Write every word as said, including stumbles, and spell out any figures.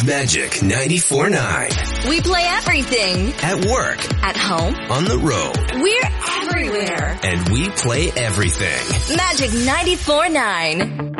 Magic ninety-four point nine. We play everything. At work. At home. On the road. We're everywhere. And we play everything. Magic ninety-four point nine.